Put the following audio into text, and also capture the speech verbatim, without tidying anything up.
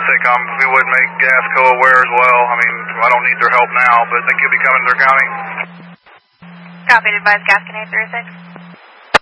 SACOM, if we would make GASCO aware as well. I mean, I don't need their help now, but they could be coming to their county. Copy, advise Gascon eight three six.